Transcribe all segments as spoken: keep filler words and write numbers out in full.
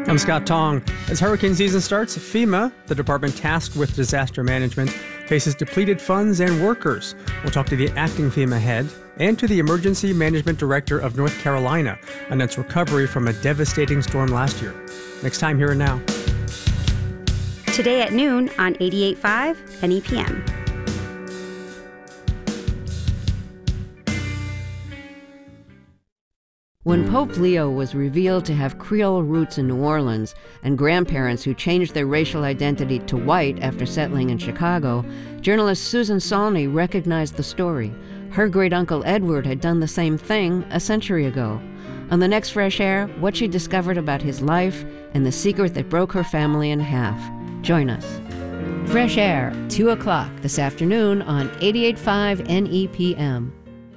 I'm Scott Tong. As hurricane season starts, FEMA, the department tasked with disaster management, faces depleted funds and workers. We'll talk to the acting FEMA head and to the emergency management director of North Carolina on its recovery from a devastating storm last year. Next time, Here and Now. Today at noon on eighty-eight point five N E P M. When Pope Leo was revealed to have Creole roots in New Orleans and grandparents who changed their racial identity to white after settling in Chicago, journalist Susan Salney recognized the story. Her great-uncle Edward had done the same thing a century ago. On the next Fresh Air, what she discovered about his life and the secret that broke her family in half. Join us. Fresh Air, two o'clock this afternoon on eighty-eight point five N E P M.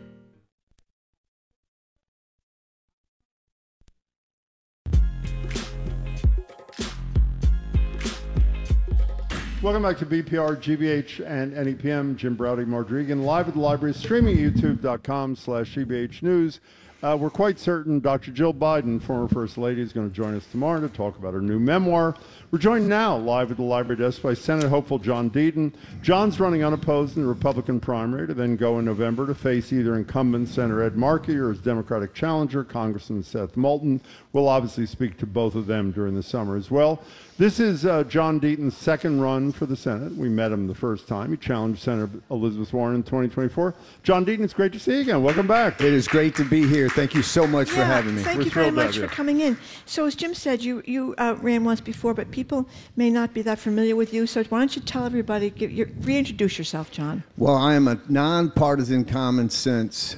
Welcome back to B P R, G B H, and N E P M. Jim Browdy, Marge Regan, live at the library, streaming at youtube.com slash GBH News. Uh, we're quite certain Doctor Jill Biden, former First Lady, is going to join us tomorrow to talk about her new memoir. We're joined now, live at the library desk, by Senate hopeful John Deaton. John's running unopposed in the Republican primary to then go in November to face either incumbent Senator Ed Markey or his Democratic challenger, Congressman Seth Moulton. We'll obviously speak to both of them during the summer as well. This is uh, John Deaton's second run for the Senate. We met him the first time. He challenged Senator Elizabeth Warren in twenty twenty-four. John Deaton, it's great to see you again. Welcome back. It is great to be here. Thank you so much yeah, for having me. Thank We're you very much you. for coming in. So as Jim said, you, you uh, ran once before, but people may not be that familiar with you. So why don't you tell everybody, give your, reintroduce yourself, John. Well, I am a nonpartisan, common sense.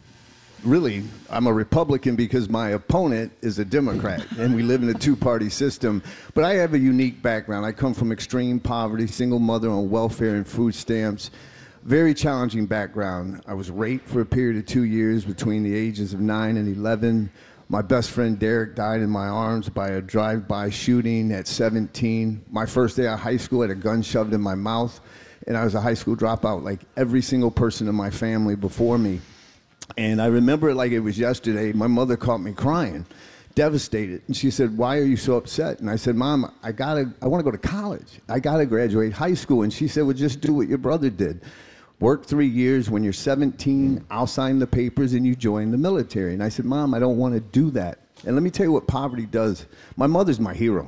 Really, I'm a Republican because my opponent is a Democrat, and we live in a two-party system. But I have a unique background. I come from extreme poverty, single mother on welfare and food stamps. Very challenging background. I was raped for a period of two years between the ages of nine and eleven. My best friend Derek died in my arms by a drive-by shooting at seventeen. My first day of high school, I had a gun shoved in my mouth, and I was a high school dropout like every single person in my family before me. And I remember it like it was yesterday. My mother caught me crying, devastated. And she said, "Why are you so upset?" And I said, "Mom, I gotta, I want to go to college. I got to graduate high school." And she said, "Well, just do what your brother did. Work three years. When you're seventeen, I'll sign the papers and you join the military." And I said, "Mom, I don't want to do that." And let me tell you what poverty does. My mother's my hero,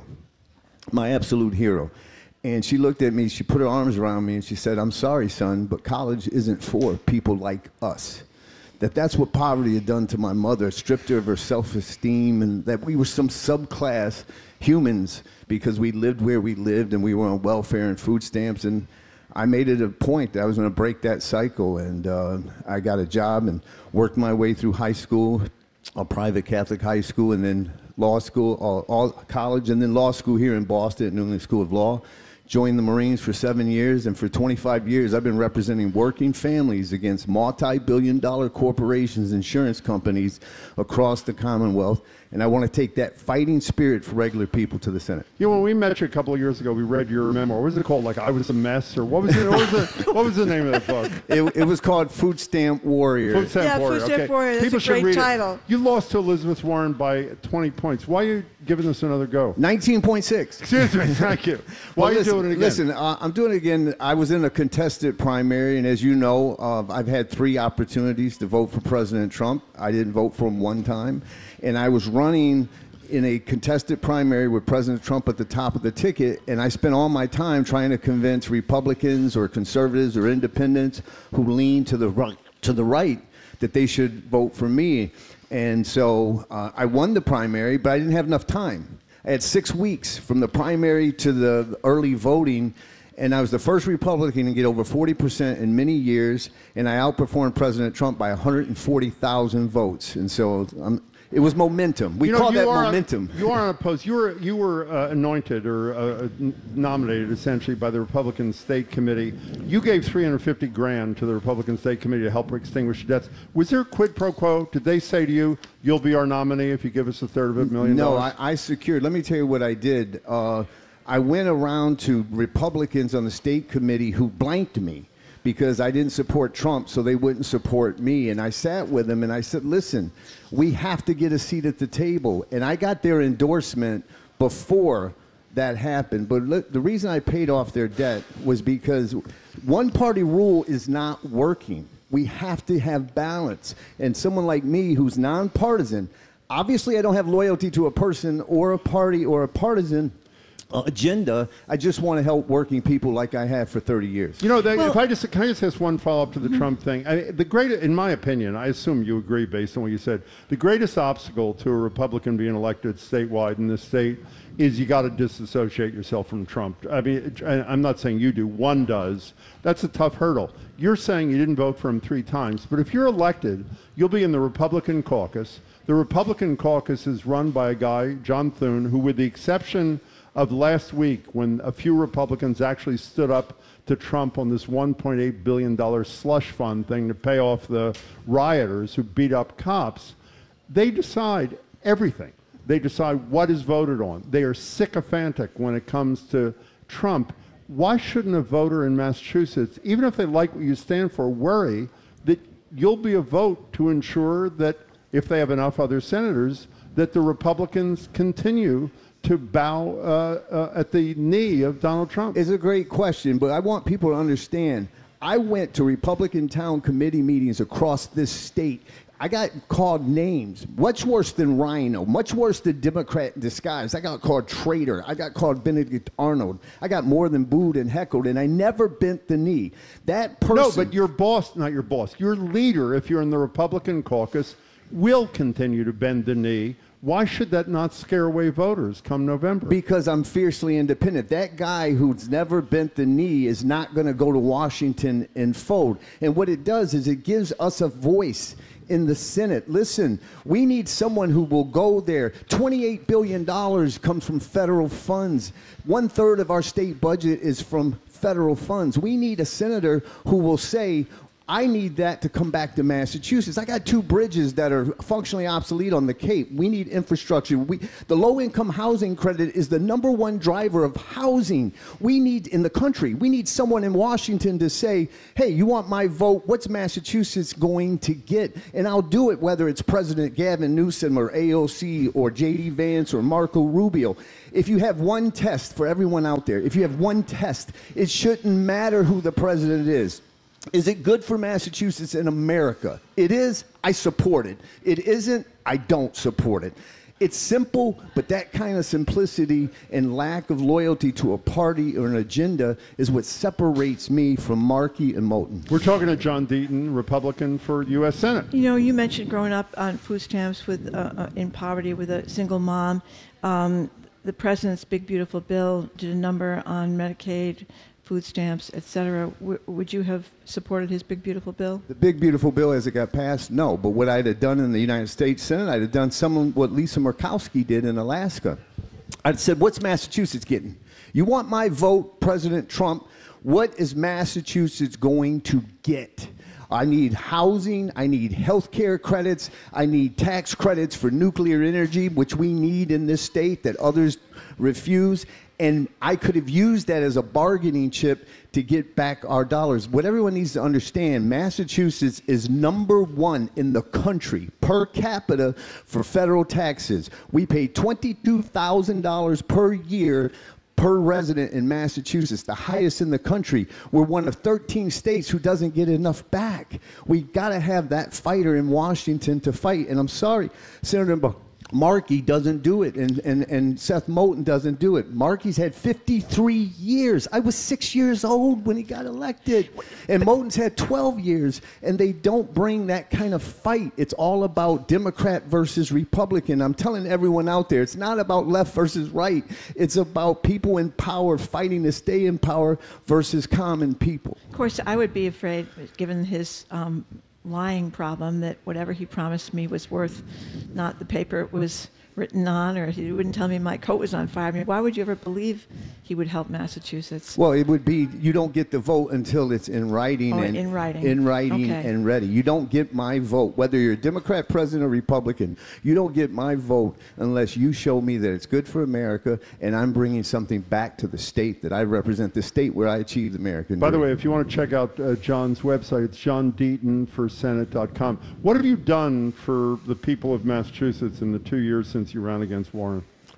my absolute hero. And she looked at me, she put her arms around me, and she said, "I'm sorry, son, but college isn't for people like us." That that's what poverty had done to my mother, stripped her of her self-esteem, and that we were some subclass humans because we lived where we lived and we were on welfare and food stamps. And I made it a point that I was going to break that cycle, and uh, I got a job and worked my way through high school, a private Catholic high school, and then law school, all, all college, and then law school here in Boston at New England School of Law. Joined the Marines for seven years, and for twenty-five years, I've been representing working families against multi-billion dollar corporations, insurance companies across the Commonwealth. And I want to take that fighting spirit for regular people to the Senate. You know, when we met you a couple of years ago, we read your memoir. What was it called? Like, I Was a Mess? Or what was it? What was, the, what was the name of that book? It, it was called Food Stamp Warrior. Food Stamp yeah, Warrior. Food Stamp okay. Warrior. That's People a should great read title. It. You lost to Elizabeth Warren by twenty points. Why are you giving this another go? nineteen point six. Excuse me. Thank you. Why Well, are you listen, doing it again? Listen, uh, I'm doing it again. I was in a contested primary, and as you know, uh, I've had three opportunities to vote for President Trump. I didn't vote for him one time, and I was running in a contested primary with President Trump at the top of the ticket, and I spent all my time trying to convince Republicans or conservatives or independents who lean to the right, to the right that they should vote for me. And so uh, I won the primary, but I didn't have enough time. I had six weeks from the primary to the early voting, and I was the first Republican to get over forty percent in many years, and I outperformed President Trump by one hundred forty thousand votes. And so I'm It was momentum. We you know, call that are momentum. On, you are unopposed. You were you were uh, anointed or uh, nominated essentially by the Republican State Committee. You gave three hundred fifty grand to the Republican State Committee to help extinguish debts. Was there a quid pro quo? Did they say to you, "You'll be our nominee if you give us a third of a million no, dollars"? No, I, I secured. Let me tell you what I did. Uh, I went around to Republicans on the State Committee who blanked me because I didn't support Trump, so they wouldn't support me. And I sat with them and I said, listen, we have to get a seat at the table. And I got their endorsement before that happened. But look, the reason I paid off their debt was because one-party rule is not working. We have to have balance. And someone like me who's nonpartisan, obviously I don't have loyalty to a person or a party or a partisan uh, agenda. I just want to help working people like I have for thirty years. You know, they, Well- if I just can I just ask one follow-up to the Trump thing? I, the great, in my opinion, I assume you agree based on what you said, the greatest obstacle to a Republican being elected statewide in this state is you got to disassociate yourself from Trump. I mean, I- I'm not saying you do, one does. That's a tough hurdle. You're saying you didn't vote for him three times, but if you're elected, you'll be in the Republican caucus. The Republican caucus is run by a guy, John Thune, who, with the exception of last week when a few Republicans actually stood up to Trump on this one point eight billion dollars slush fund thing to pay off the rioters who beat up cops, they decide everything. They decide what is voted on. They are sycophantic when it comes to Trump. Why shouldn't a voter in Massachusetts, even if they like what you stand for, worry that you'll be a vote to ensure that if they have enough other senators, that the Republicans continue to bow uh, uh, at the knee of Donald Trump? It's a great question, but I want people to understand. I went to Republican town committee meetings across this state. I got called names, much worse than Rhino, much worse than Democrat in disguise. I got called traitor. I got called Benedict Arnold. I got more than booed and heckled, and I never bent the knee. That person... No, but your boss, not your boss, your leader, if you're in the Republican caucus, will continue to bend the knee. Why should that not scare away voters come November? Because I'm fiercely independent. That guy who's never bent the knee is not going to go to Washington and fold. And what it does is it gives us a voice in the Senate. Listen, we need someone who will go there. twenty-eight billion dollars comes from federal funds. One third of our state budget is from federal funds. We need a senator who will say, I need that to come back to Massachusetts. I got two bridges that are functionally obsolete on the Cape. We need infrastructure. We, the low-income housing credit is the number one driver of housing we need in the country. We need someone in Washington to say, hey, you want my vote? What's Massachusetts going to get? And I'll do it whether it's President Gavin Newsom or A O C or J D Vance or Marco Rubio. If you have one test for everyone out there, if you have one test, it shouldn't matter who the president is. Is it good for Massachusetts and America? It is, I support it. It isn't, I don't support it. It's simple, but that kind of simplicity and lack of loyalty to a party or an agenda is what separates me from Markey and Moten. We're talking to John Deaton, Republican for U S Senate. You know, you mentioned growing up on food stamps with uh, uh, in poverty with a single mom. Um, the president's big beautiful bill did a number on Medicaid, food stamps, et cetera. W- would you have supported his big beautiful bill? The big beautiful bill as it got passed, no. But what I'd have done in the United States Senate, I'd have done some of what Lisa Murkowski did in Alaska. I'd said, what's Massachusetts getting? You want my vote, President Trump? What is Massachusetts going to get? I need housing, I need health care credits, I need tax credits for nuclear energy, which we need in this state that others refuse. And I could have used that as a bargaining chip to get back our dollars. What everyone needs to understand, Massachusetts is number one in the country per capita for federal taxes. We pay twenty-two thousand dollars per year per resident in Massachusetts, the highest in the country. We're one of thirteen states who doesn't get enough back. We got to have that fighter in Washington to fight. And I'm sorry, Senator Bo- Markey doesn't do it, and, and, and Seth Moten doesn't do it. Markey's had fifty-three years. I was six years old when he got elected. And Moten's had twelve years, and they don't bring that kind of fight. It's all about Democrat versus Republican. I'm telling everyone out there, it's not about left versus right. It's about people in power fighting to stay in power versus common people. Of course, I would be afraid, given his um, lying problem, that whatever he promised me was worth not the paper it was written on, or he wouldn't tell me my coat was on fire. I mean, why would you ever believe he would help Massachusetts? Well, it would be, you don't get the vote until it's in writing. Oh, and in writing. In writing Okay. and ready. You don't get my vote, whether you're a Democrat president or Republican. You don't get my vote unless you show me that it's good for America and I'm bringing something back to the state, that I represent the state where I achieved American By the dream. way, if you want to check out uh, John's website, it's john deaton for senate dot com. What have you done for the people of Massachusetts in the two years since you ran against Warren?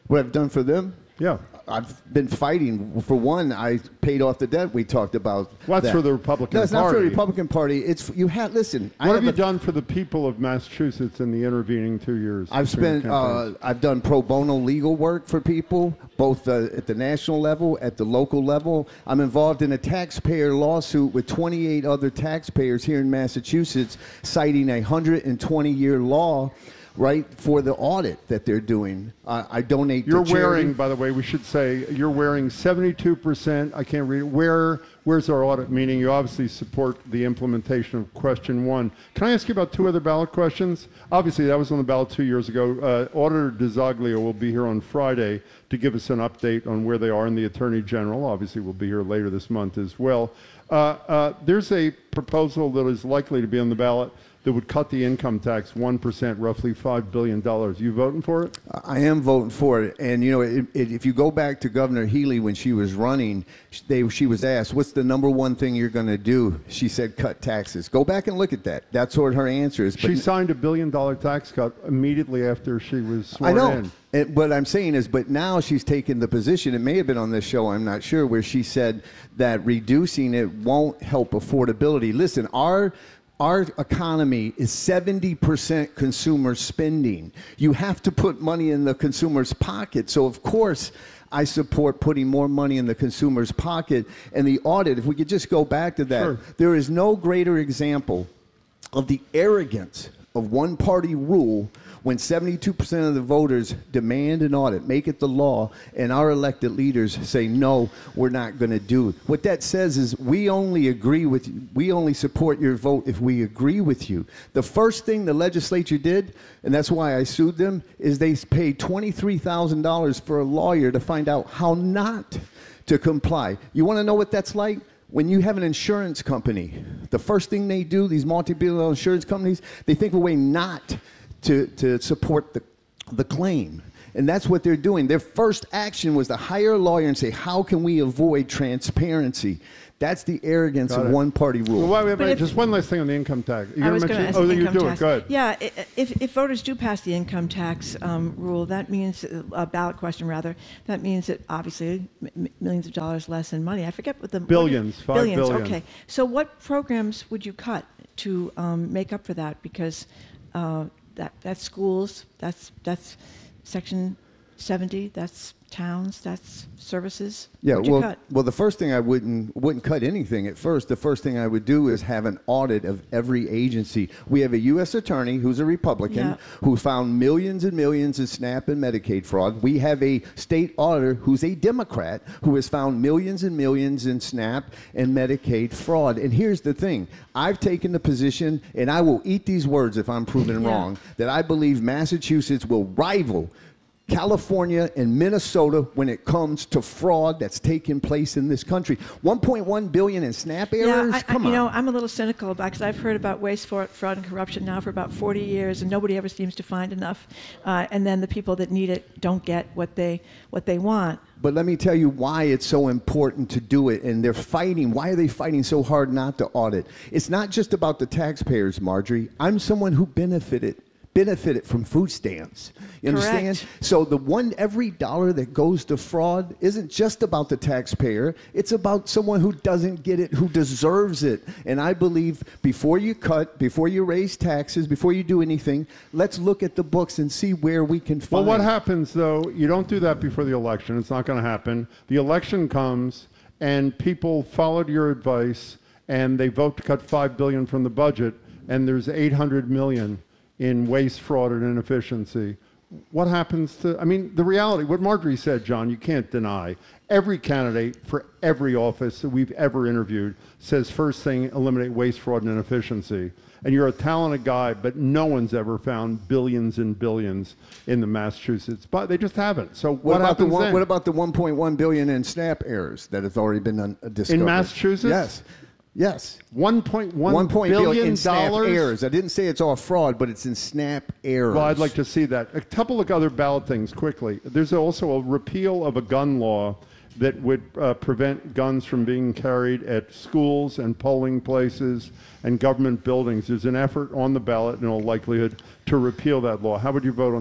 What I've done for them? Yeah. I've been fighting. For one, I paid off the debt we talked about. Well, that's that. for the Republican No, it's Party. not for the Republican Party. It's you had listen. What I have you a, done for the people of Massachusetts in the intervening two years? I've spent. Uh, I've done pro bono legal work for people, both uh, at the national level, at the local level. I'm involved in a taxpayer lawsuit with twenty-eight other taxpayers here in Massachusetts, citing a one hundred twenty year law. Right, for the audit that they're doing. Uh, I donate You're to charity. wearing, by the way, we should say, you're wearing seventy-two percent, I can't read it, where, where's our audit? Meaning you obviously support the implementation of question one. Can I ask you about two other ballot questions? Obviously, that was on the ballot two years ago. Uh, Auditor DeZoglio will be here on Friday to give us an update on where they are, and the Attorney General obviously will be here later this month as well. Uh, uh, there's a proposal that is likely to be on the ballot that would cut the income tax one percent, roughly five billion dollars. You voting for it? I am voting for it. And, you know, it, it, if you go back to Governor Healy when she was running, they, she was asked, what's the number one thing you're going to do? She said, cut taxes. Go back and look at that. That's what her answer is. But she signed a billion-dollar tax cut immediately after she was sworn I know. in. And what I'm saying is, but now she's taken the position, it may have been on this show, I'm not sure, where she said that reducing it won't help affordability. Listen, our Our economy is seventy percent consumer spending. You have to put money in the consumer's pocket. So, of course, I support putting more money in the consumer's pocket. And the audit, if we could just go back to that, Sure. there is no greater example of the arrogance of one-party rule when seventy-two percent of the voters demand an audit, make it the law, and our elected leaders say, no, we're not going to do it. What that says is we only agree with you. We only support your vote if we agree with you. The first thing the legislature did, and that's why I sued them, is they paid twenty-three thousand dollars for a lawyer to find out how not to comply. You want to know what that's like? When you have an insurance company, the first thing they do, these multi-billion dollar insurance companies, they think of a way not to, to support the, the claim. And that's what they're doing. Their first action was to hire a lawyer and say, how can we avoid transparency? That's the arrogance Got of it. one-party rule. Well, wait, wait, But wait, if- just one last thing on the income tax. You're I was gonna going to mention- ask Oh, then you income do tax. it. Go ahead. Yeah, i- if, if voters do pass the income tax um, rule, that means, uh, a ballot question rather, that means that obviously m- millions of dollars less in money. I forget what the... Billions, what, five billions, billion. okay. So what programs would you cut to um, make up for that? Because uh, that that's schools, that's that's Section seventy, that's towns, that's services. Yeah, What'd you well, cut? well, the first thing I wouldn't wouldn't cut anything at first. The first thing I would do is have an audit of every agency. We have a U S attorney who's a Republican Yeah. who found millions and millions in SNAP and Medicaid fraud. We have a state auditor who's a Democrat who has found millions and millions in SNAP and Medicaid fraud. And here's the thing. I've taken the position, and I will eat these words if I'm proven Yeah. wrong, that I believe Massachusetts will rival California and Minnesota when it comes to fraud that's taking place in this country. one point one billion in SNAP errors? Yeah, I, I, Come you on. know, I'm a little cynical about because I've heard about waste, fraud, fraud, and corruption now for about forty years, and nobody ever seems to find enough. Uh, and then the people that need it don't get what they what they want. But let me tell you why it's so important to do it, and they're fighting. Why are they fighting so hard not to audit? It's not just about the taxpayers, Marjorie. I'm someone who benefited benefited from food stamps. You understand? Correct. So the one, every dollar that goes to fraud isn't just about the taxpayer. It's about someone who doesn't get it, who deserves it. And I believe before you cut, before you raise taxes, before you do anything, let's look at the books and see where we can find. Well, what happens, though, you don't do that before the election. It's not going to happen. The election comes, and people followed your advice, and they vote to cut five billion dollars from the budget, and there's eight hundred million dollars in waste, fraud, and inefficiency. What happens to, I mean, the reality, what Marjorie said, John, you can't deny. Every candidate for every office that we've ever interviewed says first thing, eliminate waste, fraud, and inefficiency. And you're a talented guy, but no one's ever found billions and billions in the Massachusetts. But they just haven't. So what, What, about the happens one, then? what about the one point one billion in SNAP errors that has already been un- discovered? In Massachusetts? Yes. Yes. one point one One point billion in SNAP dollars? errors. I didn't say it's all fraud, but it's in SNAP errors. Well, I'd like to see that. A couple of other ballot things quickly. There's also a repeal of a gun law that would uh, prevent guns from being carried at schools and polling places and government buildings. There's an effort on the ballot in all likelihood to repeal that law. How would you vote on that?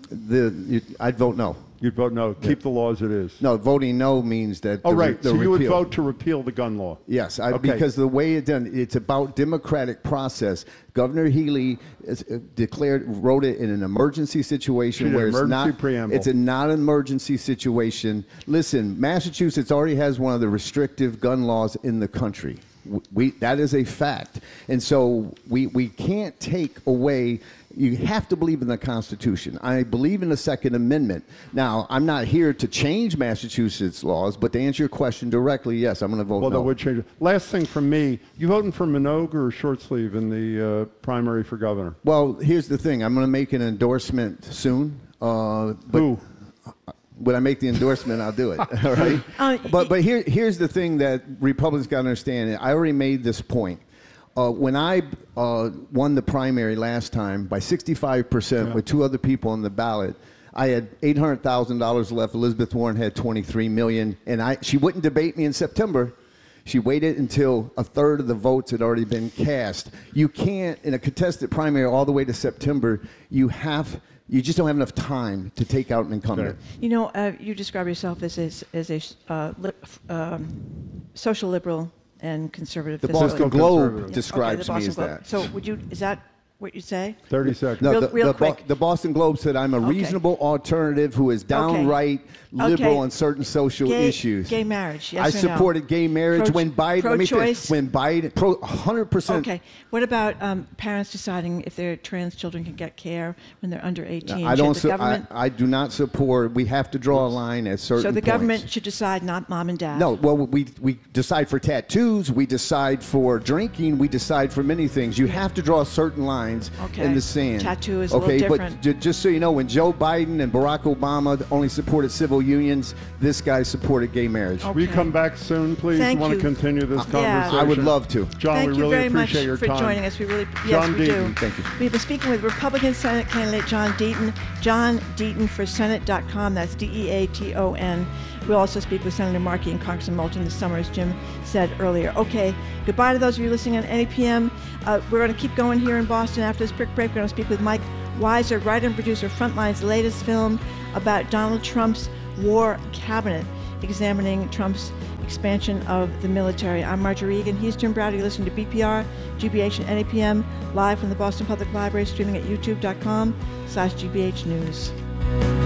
the you, I'd vote no. You'd vote no. Keep the law as it is. No, voting no means that. Oh, the, right. The so you would repeal. vote to repeal the gun law. Yes, I, Okay. because the way it done, it's about democratic process. Governor Healy is, uh, declared, wrote it in an emergency situation She did, where it's emergency not. preamble. It's a not an emergency situation. Listen, Massachusetts already has one of the restrictive gun laws in the country. We, that is a fact. And so we, we can't take away, you have to believe in the Constitution. I believe in the Second Amendment. Now, I'm not here to change Massachusetts laws, but to answer your question directly, yes, I'm going to vote Well, no. that would change it. Last thing from me, you voting for Minogue or short sleeve in the uh, primary for governor? Well, here's the thing. I'm going to make an endorsement soon. Uh, but Who? When I make the endorsement, I'll do it. All right. Uh, but but here here's the thing that Republicans got to understand. I already made this point. Uh, when I uh, won the primary last time by sixty-five percent Yeah. with two other people on the ballot, I had eight hundred thousand dollars left. Elizabeth Warren had twenty-three million dollars, and I she wouldn't debate me in September. She waited until a third of the votes had already been cast. You can't, in a contested primary all the way to September, you have. You just don't have enough time to take out an incumbent. You know, uh, you describe yourself as a, as a uh, li- um, social liberal and conservative. The fiscally. Boston Fiscal Globe conservative. describes Okay, the me Boston as Globe. that. So would you, is that what you say? thirty seconds. No, Real- the, real the, Bo- quick. the Boston Globe said I'm a Okay. reasonable alternative who is downright liberal Okay. on certain social Gay, issues. Gay marriage, yes I or no? supported gay marriage Pro- when Biden. Let me finish. pro-choice? When Biden, pro, one hundred percent. Okay. What about um, parents deciding if their trans children can get care when they're under eighteen? I don't. Should Su- the I, government, I do not support. We have to draw a line at certain so the points. government should decide, not mom and dad. No, well, we we decide for tattoos, we decide for drinking, we decide for many things. You have to draw certain lines Okay. in the sand. Tattoo is a okay, little but different. j- just so you know, when Joe Biden and Barack Obama only supported civil unions, this guy supported gay marriage. Okay. Will you come back soon, please? Thank Want you. to continue this Uh, yeah. conversation? I would love to. John, Thank we you really very much appreciate your for time. joining us. We really, yes, John we Deaton. do. Thank you. We've been speaking with Republican Senate candidate John Deaton. John Deaton for Senate dot com. That's D E A T O N. We'll also speak with Senator Markey and Congressman Moulton this summer, as Jim said earlier. Okay, goodbye to those of you listening on N E P M. Uh, we're going to keep going here in Boston after this quick break. We're going to speak with Mike Weiser, writer and producer of Frontline's latest film about Donald Trump's war cabinet, examining Trump's expansion of the military. I'm Marjorie Egan. He's Jim Browder. You're listening to B P R, G B H, and N E P M, live from the Boston Public Library, streaming at youtube dot com slash G B H News.